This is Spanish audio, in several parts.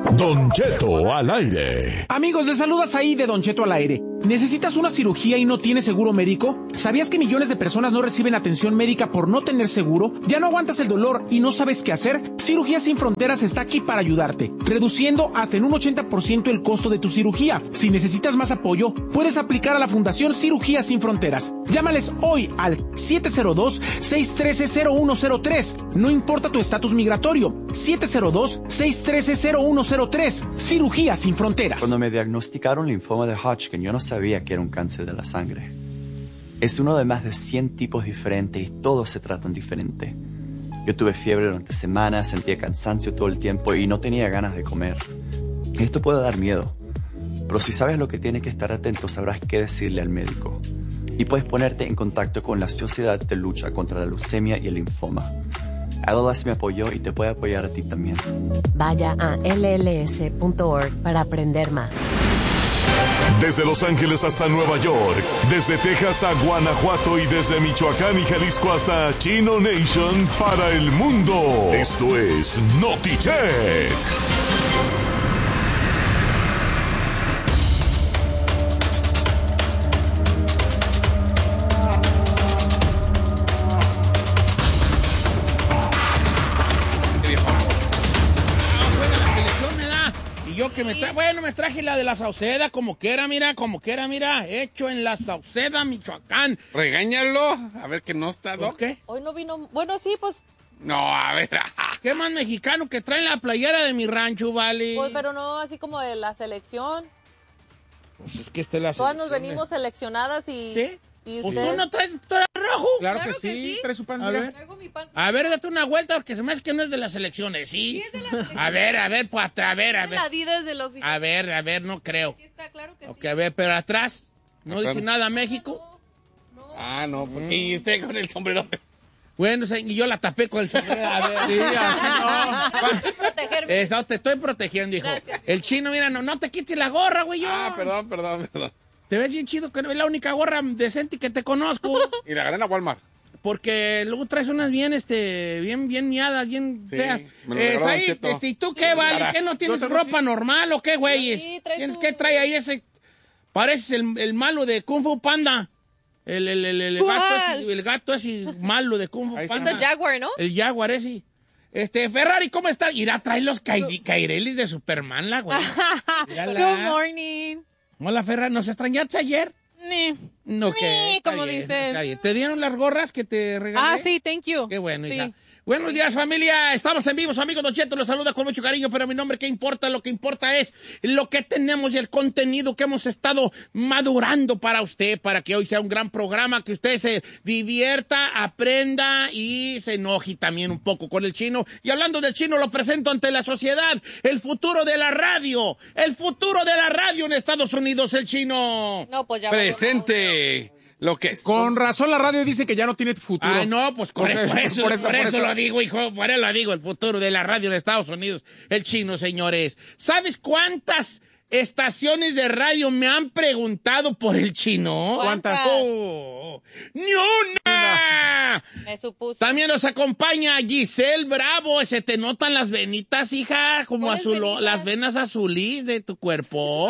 Don Cheto al aire. Amigos, les saludas ahí de Don Cheto al aire. ¿Necesitas una cirugía y no tienes seguro médico? ¿Sabías que millones de personas no reciben atención médica por no tener seguro? ¿Ya no aguantas el dolor y no sabes qué hacer? Cirugías Sin Fronteras está aquí para ayudarte, reduciendo hasta en un 80% el costo de tu cirugía. Si necesitas más apoyo, puedes aplicar a la Fundación Cirugías Sin Fronteras. Llámales hoy al 702-613-0103. No importa tu estatus migratorio. 702-613-0103. Cirugías Sin Fronteras. Cuando me diagnosticaron linfoma de Hodgkin, yo no sabía que era un cáncer de la sangre. Es uno de más de 100 tipos diferentes y todos se tratan diferente. Yo tuve fiebre durante semanas, sentía cansancio todo el tiempo y no tenía ganas de comer. Esto puede dar miedo, pero si sabes lo que tienes que estar atento, sabrás qué decirle al médico. Y puedes ponerte en contacto con la Sociedad de Lucha contra la Leucemia y el Linfoma. LLS me apoyó y te puede apoyar a ti también. Vaya a lls.org para aprender más. Desde Los Ángeles hasta Nueva York, desde Texas a Guanajuato y desde Michoacán y Jalisco hasta Chino Nation para el mundo. Esto es NotiChet. Me traje la de la Sauceda, como quiera, mira, hecho en la Sauceda, Michoacán. Regáñalo, a ver que no está, ¿no? ¿Qué? Hoy no vino, bueno, sí, pues. No, a ver. ¿Qué más mexicano que traen la playera de mi rancho, vale? Pues, pero no así como de la selección. Pues es que esta es la Todas selección. nos venimos seleccionadas y... ¿Sí? ¿Y ¿Pues usted? tú no traes rojo? Claro que sí, trae su pan. Traigo mi pan. A ver, date una vuelta porque se me hace que no es de las elecciones, ¿sí? Sí es de las elecciones. A ver, pues a ver. La Adidas de la oficina. A ver, no creo. Aquí está, claro que Ok, sí. a ver, pero atrás, ¿no dice nada México? Ah, no, porque y usted con el sombrerote. Bueno, y yo la tapé con el sombrero. A ver, sí, así no. Protegerme. No, te estoy protegiendo, hijo. Gracias. El chino, mira, no te quites la gorra, güey. Ah, perdón. Te ves bien chido, que es la única gorra decente que te conozco. Y la gané en la Walmart. Porque luego traes unas bien miadas, bien Sí, feas. me lo regaló Don Cheto. ¿Y tú qué, vale? ¿Qué no tienes ropa normal o qué, güey? Sí, trae ¿Tienes su- que traer ahí ese? Pareces el malo de Kung Fu Panda. El gato ese malo de Kung Fu Ahí Panda. Es el Jaguar, ¿no? El Jaguar ese. Ferrari, ¿cómo está? Irá, trae los cairelis de Superman, la güey. Good morning. Hola, Ferrari, ¿nos extrañaste ayer? No, ¿qué? como Está bien, dices. está bien. ¿Te dieron las gorras que te regalé? Ah, sí, thank you. Qué bueno, Sí. hija. Buenos días, familia. Estamos en vivo. Su amigo Don Cheto los saluda con mucho cariño, pero mi nombre, ¿qué importa? Lo que importa es lo que tenemos y el contenido que hemos estado madurando para usted, para que hoy sea un gran programa, que usted se divierta, aprenda y se enoje también un poco con el chino. Y hablando del chino, lo presento ante la sociedad. El futuro de la radio. El futuro de la radio en Estados Unidos, el chino. No, pues ya. Presente lo que es. Con razón la radio dice que ya no tiene futuro. Ah, no, pues por eso lo digo, hijo, por eso lo digo, el futuro de la radio en Estados Unidos, el chino, señores. ¿Sabes cuántas estaciones de radio me han preguntado por el chino? ¿Cuántas? ¡Oh! ¡Ni una! Me supuse. También nos acompaña Giselle Bravo. Se te notan las venitas, hija, como ¿Cuáles venitas? las venas azulís de tu cuerpo.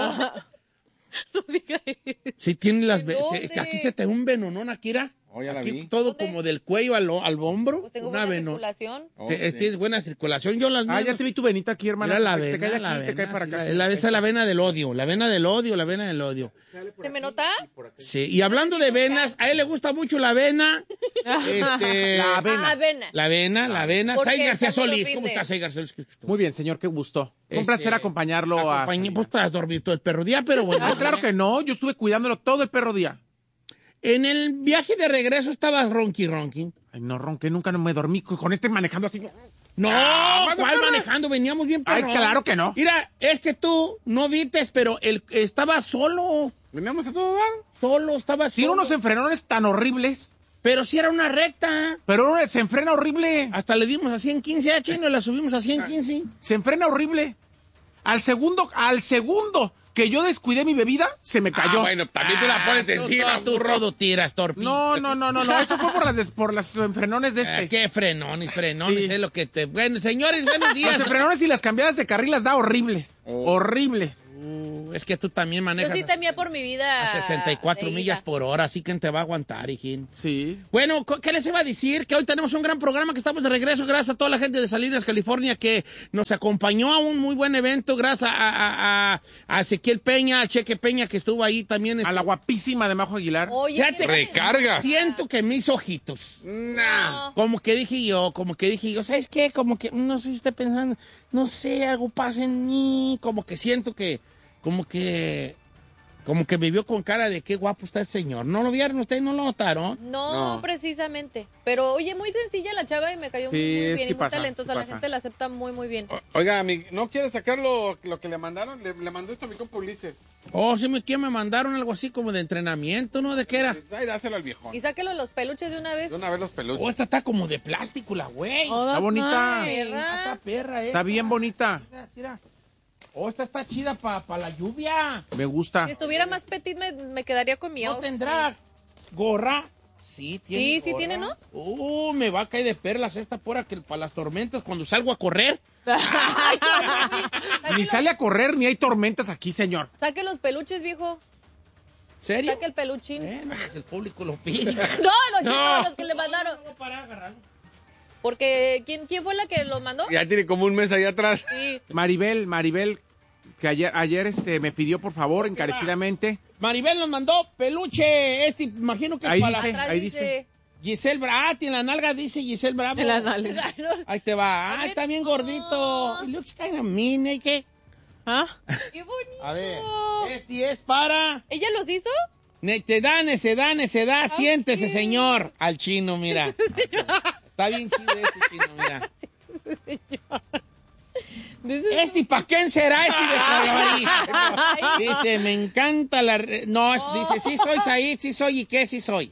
No diga eso. Sí, tiene las ¿De dónde? aquí se te ve un venonón, Akira. Oh, ya la Aquí vi. todo ¿Dónde? como del cuello al hombro. Pues tengo una buena veno. circulación. Oh, Te- sí. Tienes buena circulación. Yo las Ah, ya mías- te vi tu venita aquí, hermana. Mira la Te vena, cae la aquí, te cae vena, para sí, acá. esa es la vena del odio, la vena del odio. ¿Se me nota? Sí, y hablando de venas, a él le gusta mucho la vena. La avena. Avena. La vena. ¿Por Say qué? García ¿Cuándo lo Solís, pide? ¿cómo estás, Say García Solís? Muy bien, señor, qué gusto. Fue un placer acompañarlo a... Pues te has dormido todo el perro día, pero bueno. Ah, claro que no, yo estuve cuidándolo todo el perro día. En el viaje de regreso estabas ronqui. Ay, no ronqué, nunca no me dormí con este manejando así. No, ¿cuál manejando? Veníamos bien Ay, perrón. claro que no. Mira, es que tú no vistes, pero él estaba solo. ¿Veníamos a todo dar? Solo, estaba Tiene solo. unos enfrenones tan horribles, Pero sí era una recta. pero se enfrena horrible. Hasta le dimos a 115 a Chino y la subimos a 115. Se enfrena horrible. Al segundo que yo descuidé mi bebida, se me cayó. Bueno, también tú la pones encima, Tú burro. todo tiras, torpito. No, eso fue por las frenones de este. ¿Qué frenones? Sí. Es lo que te... Bueno, señores, buenos días. Los frenones y las cambiadas de carril las da horribles. Horribles. Es que tú también Yo manejas sí temía por mi vida. a 64 de millas ida. por hora, así que te va a aguantar, hijín. Sí. Bueno, ¿qué les iba a decir? Que hoy tenemos un gran programa, que estamos de regreso, gracias a toda la gente de Salinas, California, que nos acompañó a un muy buen evento, gracias a Ezequiel Peña, a Cheque Peña, que estuvo ahí también. A la guapísima de Majo Aguilar. Oye, Fíjate, ¿qué recargas. Siento que mis ojitos. No. Como que dije yo, ¿sabes qué? Como que, no sé si estoy pensando, no sé, algo pasa en mí, como que siento que, como que me vio con cara de qué guapo está el señor. ¿No lo vieron ustedes? ¿No lo notaron? No, No. precisamente. Pero, oye, muy sencilla la chava y me cayó Sí, muy es bien que y muy pasa, talentosa. sí La pasa. gente la acepta muy, muy bien. Oiga, ¿no quiere sacar lo que le mandaron? Le mandó esto a mi compa Ulises. Oh, sí, ¿qué me mandaron? Algo así como de entrenamiento, ¿no? ¿De qué era? Pues, ay, dáselo al viejón. Y sáquelo los peluches de una vez. De una vez los peluches. Oh, esta está como de plástico, la güey. Oh, Está that's bonita. nice. Está perra, Está bien bonita. Mira. Oh, esta está chida para la lluvia. Me gusta. Si estuviera más petit, me quedaría con mi ¿No outfit. tendrá gorra? Sí, tiene Sí, sí gorra. tiene, ¿no? Me va a caer de perlas esta para las tormentas cuando salgo a correr. Ay, Ni sale a correr, ni hay tormentas aquí, señor. saque los peluches, viejo. ¿Serio? Saque el peluchín. Pues el público lo pide. No, los chicos, los que le mandaron. No, para agarrarlo. Porque, ¿quién fue la que los mandó? Ya tiene como un mes ahí atrás. Sí. Maribel, que ayer me pidió por favor encarecidamente. Maribel nos mandó peluche. Imagino que Ahí para dice. Atrás ahí dice. Giselle Bravo. En la nalga dice Giselle Bravo. En la nalga. Ahí te va. A ver. Está bien gordito. It looks kind of mean, ¿eh? ¿Qué? ¿Ah? ¡Qué bonito! A ver. Este es para... ¿Ella los hizo? Te da, siéntese, señor. Al chino, mira. Está bien chido este chino, mira. ¿Para quién será este de coloriz? Dice, me encanta la... dice, sí soy Said, sí soy, ¿y qué sí soy?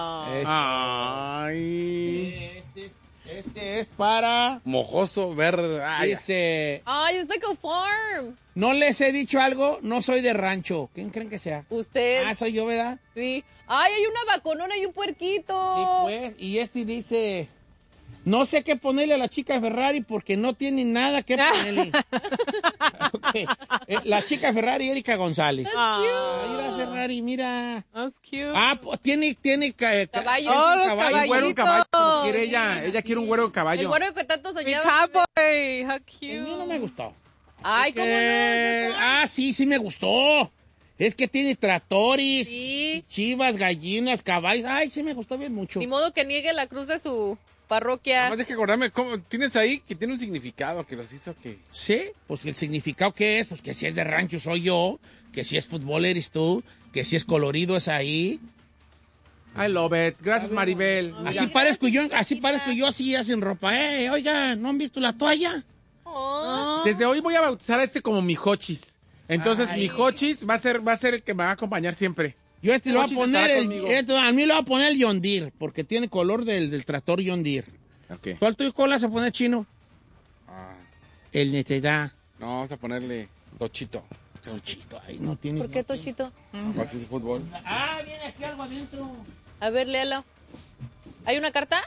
Ay. Este es para... Mojoso, verde. Ay, Dice, Ay, es like a farm. no les he dicho algo, no soy de rancho. ¿Quién creen que sea? Usted. Ah, soy yo, ¿verdad? Sí. Ay, hay una vaconona y un puerquito. Sí, pues. Y este dice, no sé qué ponerle a la chica Ferrari porque no tiene nada que ponerle. Ok. La chica Ferrari, Erika González. Mira, Ferrari, mira. That's cute. Ah, pues, tiene Caballo. Oh, los Un güero en caballo, como quiere caballitos. ella. Ella quiere un güero en El caballo. güero que tanto Mi soñaba. cowboy. How cute. El mío no me gustó. Ay, ¿cómo no? Sí me gustó. Es que tiene tractores, Sí. chivas, gallinas, caballos. Ay, sí me gustó bien mucho. Ni modo que niegue la cruz de su parroquia. Nada más hay que acordarme, tienes ahí que tiene un significado que los hizo que... Sí, pues el significado que es, pues que si es de rancho soy yo, que si es fútbol eres tú, que si es colorido es ahí. I love it. Gracias, Maribel. Así parezco yo, así hacen ropa. Oiga, ¿no han visto la toalla? Oh. Desde hoy voy a bautizar a este como mi Hochis. Entonces, Ay. mi Hochis va a ser el que me va a acompañar siempre. Yo le voy a Hochis poner estará conmigo. a mí le voy a poner el John Deere, porque tiene color del tractor John Deere. Okay. ¿Cuál tuyo cola se pone chino? Ah, El Netedá. no, vamos a ponerle Tochito. Tochito, ahí no tiene. ¿Por qué, Tochito? Partido de fútbol. Ah, viene aquí algo adentro. A ver, léalo. ¿Hay una carta?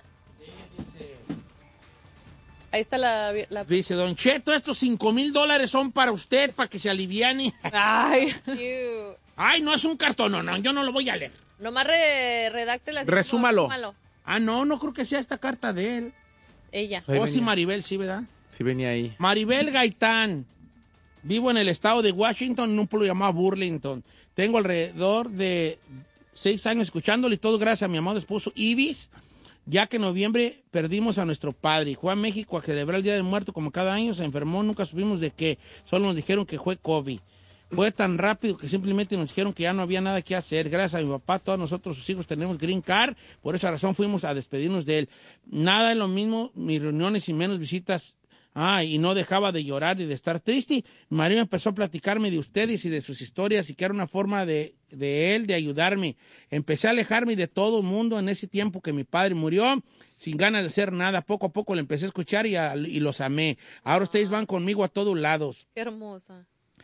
Ahí está la... Dice, Don Cheto, estos $5,000 son para usted, para que se aliviane. Ay. Cute. Ay, no es un cartón, no, yo no lo voy a leer. Nomás redáctela. Resúmalo. Ah, no creo que sea esta carta de él. Ella. Ahí Oh, sí, venía. Maribel, sí, ¿verdad? Sí, venía ahí. Maribel Gaitán. Vivo en el estado de Washington, en un pueblo llamado Burlington. Tengo alrededor de 6 años escuchándolo y todo gracias a mi amado esposo Ibis, ya que en noviembre perdimos a nuestro padre. Fue a México a celebrar el Día del Muerto como cada año, se enfermó, nunca supimos de qué. Solo nos dijeron que fue COVID. Fue tan rápido que simplemente nos dijeron que ya no había nada que hacer. Gracias a mi papá, todos nosotros, sus hijos, tenemos green card. Por esa razón fuimos a despedirnos de él. Nada es lo mismo, mis reuniones y menos visitas. Y no dejaba de llorar y de estar triste. Mi marido empezó a platicarme de ustedes y de sus historias y que era una forma de él de ayudarme. Empecé a alejarme de todo el mundo en ese tiempo que mi padre murió, sin ganas de hacer nada. Poco a poco le empecé a escuchar y los amé. Ahora ustedes van conmigo a todos lados. Qué hermosa.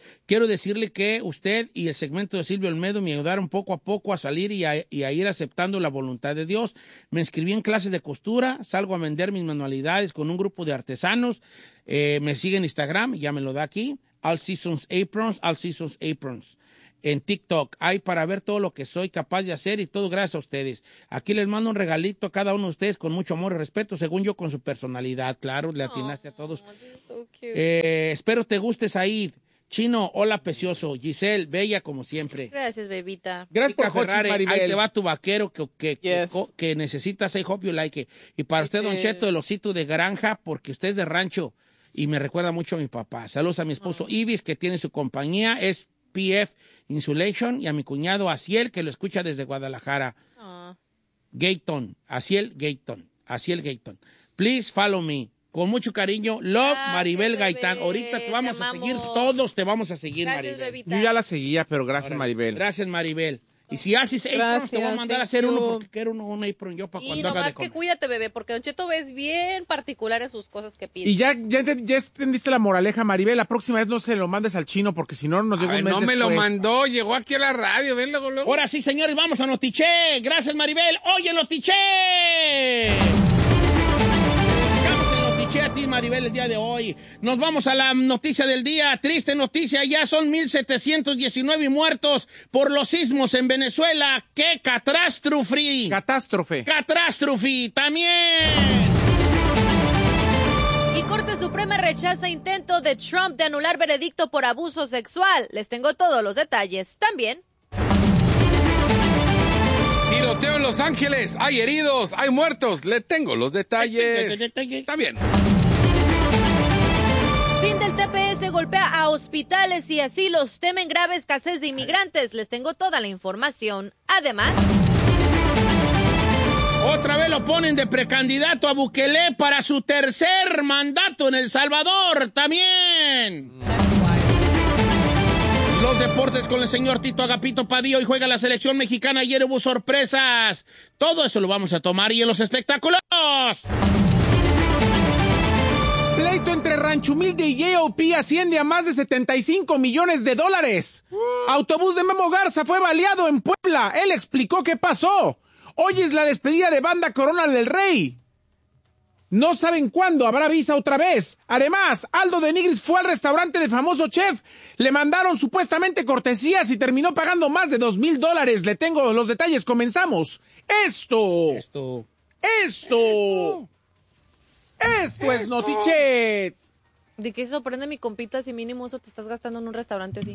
quiero decirle que usted y el segmento de Silvio Olmedo me ayudaron poco a poco a salir y a ir aceptando la voluntad de Dios. Me inscribí en clases de costura, salgo a vender mis manualidades con un grupo de artesanos. Me sigue en Instagram, ya me lo da aquí, All Seasons Aprons. En TikTok, hay para ver todo lo que soy capaz de hacer y todo gracias a ustedes. Aquí les mando un regalito a cada uno de ustedes con mucho amor y respeto, según yo, con su personalidad. Claro, le atinaste a todos. So cute. Espero te guste, Said. Chino, hola, precioso. Giselle, bella como siempre. Gracias, bebita. Gracias por Chica Jochi, Ferrari, Maribel. ahí te va tu vaquero Yes. que necesitas. I hope you like it. Y para usted, Don Cheto, el osito de granja, porque usted es de rancho y me recuerda mucho a mi papá. Saludos a mi esposo Ibis, que tiene su compañía, es PF Insulation, y a mi cuñado Asiel, que lo escucha desde Guadalajara. Aw. Asiel Gayton. Please follow me. Con mucho cariño, Love, Gracias, Maribel bebé. Gaitán. Ahorita te vamos Te a seguir, amamos. todos te vamos a seguir, Gracias, Maribel. bebita. Yo ya la seguía, pero gracias, Órale. Maribel. Gracias, Maribel. Y si haces aprons, te voy a Gracias, mandar a thank hacer uno you. porque quiero un apron yo para Y cuando haga de nomás que comer. cuídate, bebé, porque Don Cheto es bien particular en sus cosas que pide. Y ya entendiste la moraleja, Maribel. La próxima vez no se lo mandes al chino porque si no nos llega Ay, un mes no me lo después. mandó, llegó aquí a la radio, ven luego, luego. Ahora sí, señores, vamos a Notiche. Gracias, Maribel. Oye, Notiche. Vamos en Notiche a ti, Maribel, el día de hoy. Nos vamos a la noticia del día. Triste noticia, ya son 1,719 muertos por los sismos en Venezuela. ¡Qué catástrofe! ¡Catástrofe! ¡También! Y Corte Suprema rechaza intento de Trump de anular veredicto por abuso sexual. Les tengo todos los detalles. También. Tiroteo en Los Ángeles, hay heridos, hay muertos, le tengo los detalles. También. Fin del TPS golpea a hospitales y asilos. Temen grave escasez de inmigrantes. Les tengo toda la información. Además. Otra vez lo ponen de precandidato a Bukele para su tercer mandato en El Salvador. También. Los deportes con el señor Tito Agapito Padilla. Hoy juega la selección mexicana. Ayer hubo sorpresas. Todo eso lo vamos a tomar. Y en los espectáculos. Pleito entre Rancho Humilde y JOP asciende a más de $75 millones. Autobús de Memo Garza fue baleado en Puebla. Él explicó qué pasó. Hoy es la despedida de Banda Corona del Rey. No saben cuándo habrá visa otra vez. Además, Aldo de Nigris fue al restaurante del famoso chef. Le mandaron supuestamente cortesías y terminó pagando más de $2,000. Le tengo los detalles. Comenzamos. Esto es Notichet. ¿De qué sorprende mi compita si mínimo eso te estás gastando en un restaurante así?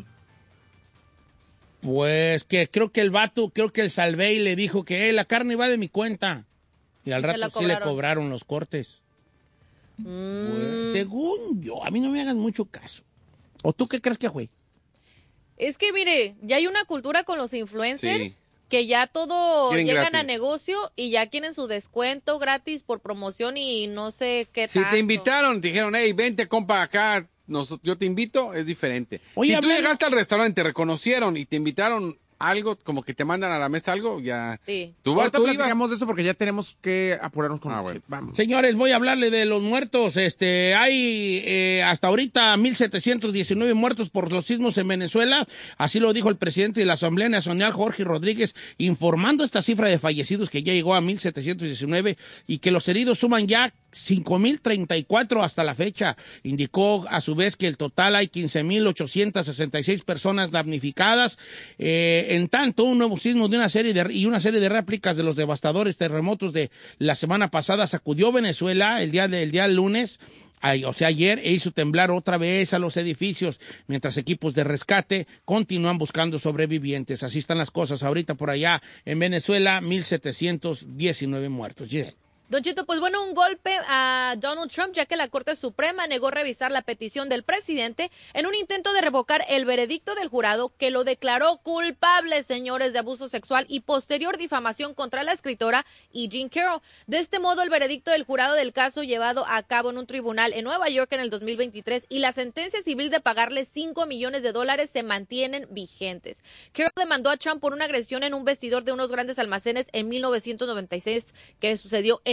Pues que creo que el Salvey le dijo que la carne va de mi cuenta. Y al Se la rato sí le cobraron. cobraron los cortes. Pues, según yo, a mí no me hagan mucho caso. ¿O tú qué crees que fue? Es que mire, ya hay una cultura con los influencers Sí. que ya todo Quieren llegan gratis. a negocio y ya quieren su descuento gratis por promoción y no sé qué Si tanto. te invitaron, te dijeron, hey, vente, compa, acá, yo te invito, es diferente. Oye, si tú hablando- llegaste al restaurante, te reconocieron y te invitaron algo, como que te mandan a la mesa algo, ya. Sí. Ahorita Tú ibas. platicamos de eso porque ya tenemos que apurarnos con Ah, Notichet. bueno. Vamos. Señores, voy a hablarle de los muertos. Hay hasta ahorita 1,719 muertos por los sismos en Venezuela. Así lo dijo el presidente de la Asamblea Nacional, Jorge Rodríguez, informando esta cifra de fallecidos que ya llegó a 1,719 y que los heridos suman ya 5,034 hasta la fecha. Indicó a su vez que el total hay 15,866 personas damnificadas. En tanto, un nuevo sismo de una serie de réplicas de los devastadores terremotos de la semana pasada sacudió Venezuela el día lunes. O sea, ayer, e hizo temblar otra vez a los edificios, mientras equipos de rescate continúan buscando sobrevivientes. Así están las cosas ahorita por allá en Venezuela, 1,719 muertos. Giselle. Don Chito, pues bueno, un golpe a Donald Trump, ya que la Corte Suprema negó revisar la petición del presidente en un intento de revocar el veredicto del jurado que lo declaró culpable, señores, de abuso sexual y posterior difamación contra la escritora E. Jean Carroll. De este modo, el veredicto del jurado del caso llevado a cabo en un tribunal en Nueva York en el 2023 y la sentencia civil de pagarle $5 millones se mantienen vigentes. Carroll demandó a Trump por una agresión en un vestidor de unos grandes almacenes en 1996 que sucedió en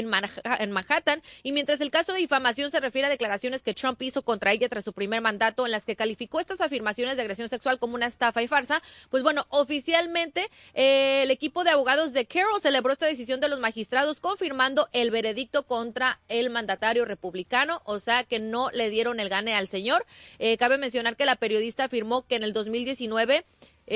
en Manhattan, y mientras el caso de difamación se refiere a declaraciones que Trump hizo contra ella tras su primer mandato, en las que calificó estas afirmaciones de agresión sexual como una estafa y farsa, pues bueno, oficialmente el equipo de abogados de Carroll celebró esta decisión de los magistrados, confirmando el veredicto contra el mandatario republicano, o sea que no le dieron el gane al señor. Cabe mencionar que la periodista afirmó que en el 2019,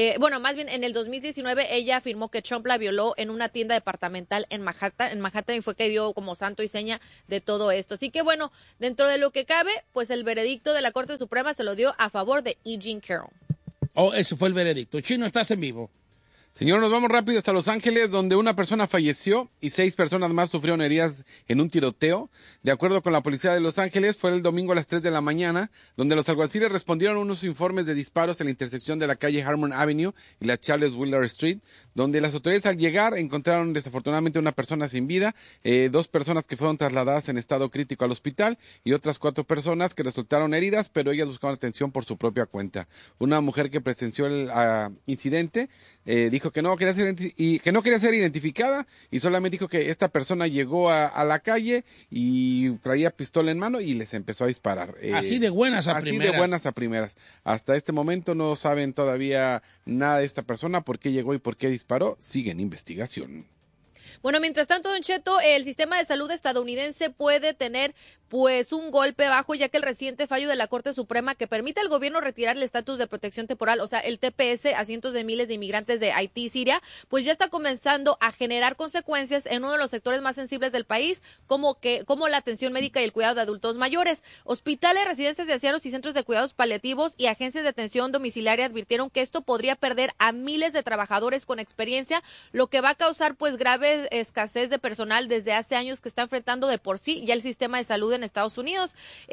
en el 2019 ella afirmó que Trump la violó en una tienda departamental en Manhattan y fue que dio como santo y seña de todo esto. Así que bueno, dentro de lo que cabe, pues el veredicto de la Corte Suprema se lo dio a favor de E. Jean Carroll. Oh, ese fue el veredicto. Chino, estás en vivo. Señor, nos vamos rápido hasta Los Ángeles, donde una persona falleció y 6 personas más sufrieron heridas en un tiroteo. De acuerdo con la policía de Los Ángeles, fue el domingo a las 3 de la mañana, donde los alguaciles respondieron a unos informes de disparos en la intersección de la calle Harmon Avenue y la Charles Wheeler Street, donde las autoridades al llegar encontraron desafortunadamente una persona sin vida, 2 personas que fueron trasladadas en estado crítico al hospital y otras 4 personas que resultaron heridas, pero ellas buscaban atención por su propia cuenta. Una mujer que presenció el incidente dijo que no quería ser identificada y solamente dijo que esta persona llegó a la calle y traía pistola en mano y les empezó a disparar. Así de buenas a primeras. Hasta este momento no saben todavía nada de esta persona, por qué llegó y por qué disparó. Sigue en investigación. Bueno, mientras tanto, Don Cheto, el sistema de salud estadounidense puede tener pues un golpe bajo, ya que el reciente fallo de la Corte Suprema que permite al gobierno retirar el estatus de protección temporal, o sea, el TPS, a cientos de miles de inmigrantes de Haití y Siria, pues ya está comenzando a generar consecuencias en uno de los sectores más sensibles del país, como la atención médica y el cuidado de adultos mayores. Hospitales, residencias de ancianos y centros de cuidados paliativos y agencias de atención domiciliaria advirtieron que esto podría perder a miles de trabajadores con experiencia, lo que va a causar pues grave escasez de personal desde hace años que está enfrentando de por sí ya el sistema de salud en Estados Unidos.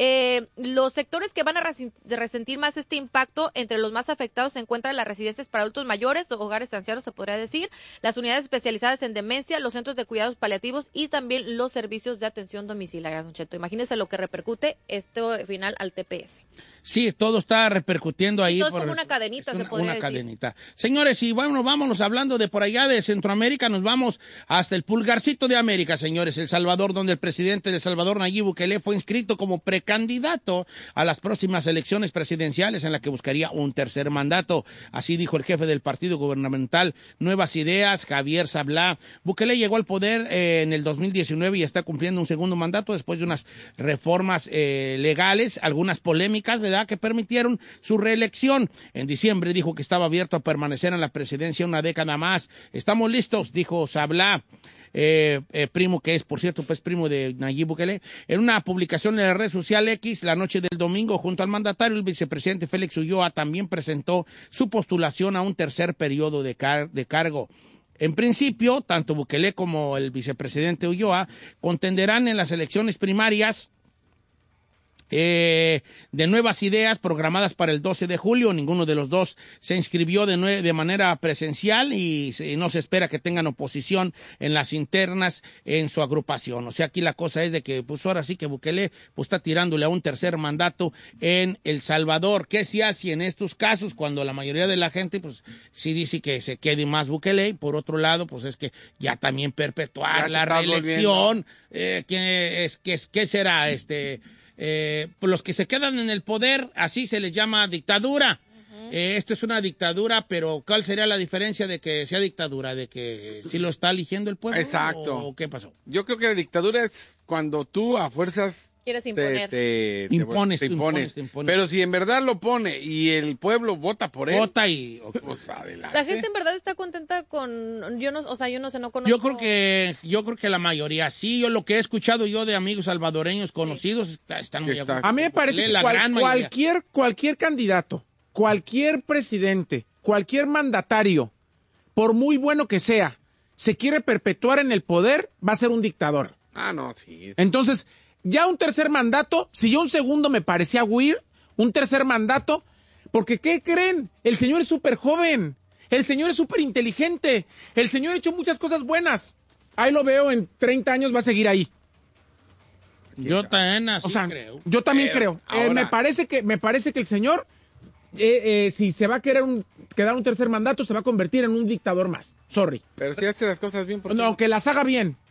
Los sectores que van a resentir más este impacto, entre los más afectados se encuentran las residencias para adultos mayores, hogares de ancianos se podría decir, las unidades especializadas en demencia, los centros de cuidados paliativos y también los servicios de atención domiciliaria, Don Cheto. Imagínese lo que repercute esto final al TPS. Sí, todo está repercutiendo ahí. Todo es como una cadenita, se podría decir. Cadenita. Señores, y bueno, vámonos hablando de por allá de Centroamérica, nos vamos hasta el pulgarcito de América, señores, El Salvador, donde el presidente de El Salvador, Nayib Bukele, fue inscrito como precandidato a las próximas elecciones presidenciales en la que buscaría un tercer mandato. Así dijo el jefe del partido gubernamental Nuevas Ideas, Javier Sablá. Bukele llegó al poder en el 2019 y está cumpliendo un segundo mandato después de unas reformas legales, algunas polémicas, ¿verdad?, que permitieron su reelección. En diciembre dijo que estaba abierto a permanecer en la presidencia una década más. Estamos listos, dijo Sablá. Primo que es, por cierto, pues primo de Nayib Bukele, en una publicación en la red social X la noche del domingo, junto al mandatario, el vicepresidente Félix Ulloa también presentó su postulación a un tercer periodo de cargo. En principio, tanto Bukele como el vicepresidente Ulloa contenderán en las elecciones primarias de Nuevas Ideas programadas para el 12 de julio. Ninguno de los dos se inscribió de manera presencial y no se espera que tengan oposición en las internas en su agrupación. O sea, aquí la cosa es de que pues ahora sí que Bukele pues está tirándole a un tercer mandato en El Salvador. ¿Qué se hace en estos casos cuando la mayoría de la gente pues sí dice que se quede más Bukele? Y por otro lado, pues es que ya también perpetuar la reelección. ¿Qué será? Los que se quedan en el poder, así se les llama dictadura. Esto es una dictadura, pero ¿cuál sería la diferencia de que sea dictadura? ¿De que sí lo está eligiendo el pueblo? Exacto. ¿O qué pasó? Yo creo que la dictadura es cuando tú a fuerzas quieres imponer. Te impones. Pero si en verdad lo pone y el pueblo vota por él. Vota y... Pues adelante. La gente en verdad está contenta con... Yo no sé, no conozco... Yo creo que la mayoría sí. Yo lo que he escuchado yo de amigos salvadoreños conocidos están muy... A mí me parece que cualquier candidato, cualquier presidente, cualquier mandatario, por muy bueno que sea, se quiere perpetuar en el poder, va a ser un dictador. Ah, no, sí. Entonces, ya un tercer mandato, si yo un segundo me parecía huir, un tercer mandato, porque ¿qué creen? El señor es súper joven, el señor es súper inteligente, el señor ha hecho muchas cosas buenas. Ahí lo veo, en 30 años va a seguir ahí. Yo también creo. Yo también creo. Ahora... me parece que el señor, si se va a quedar un tercer mandato, se va a convertir en un dictador más. Sorry. Pero si hace las cosas bien. No, que las haga bien.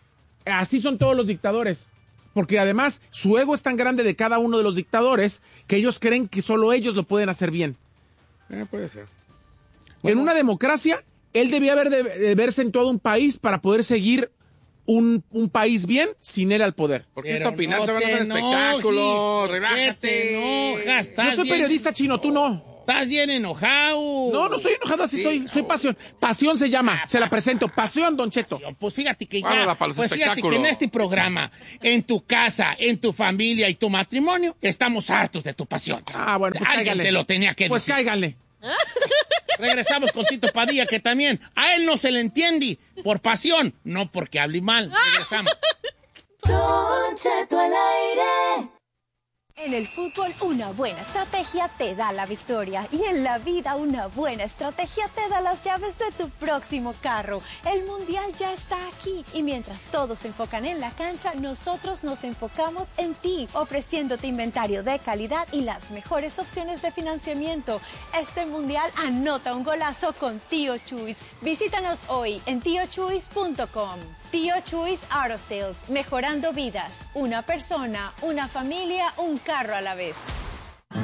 así son todos los dictadores. Porque además su ego es tan grande de cada uno de los dictadores que ellos creen que solo ellos lo pueden hacer bien. Puede ser. En una democracia, él debía haber de verse en todo un país para poder seguir un país bien sin él al poder. ¿Por qué está opinando? Van a hacer espectáculo, relájate. Yo soy periodista, Chino, tú no. Estás bien enojado. No estoy enojado, así soy pasión. Pasión se llama, se la presento. Pasión, Don Cheto. Pues fíjate que fíjate que en este programa, en tu casa, en tu familia y tu matrimonio, estamos hartos de tu pasión. Bueno, pues alguien te lo tenía que decir. Pues cáiganle. Regresamos con Tito Padilla, que también a él no se le entiende por pasión, no porque hable mal. Regresamos. Don Cheto al aire. En el fútbol, una buena estrategia te da la victoria. Y en la vida, una buena estrategia te da las llaves de tu próximo carro. El Mundial ya está aquí. Y mientras todos se enfocan en la cancha, nosotros nos enfocamos en ti, ofreciéndote inventario de calidad y las mejores opciones de financiamiento. Este Mundial anota un golazo con Tío Chuys. Visítanos hoy en tiochuys.com. Tío Chuys Auto Sales, mejorando vidas. Una persona, una familia, un carro a la vez.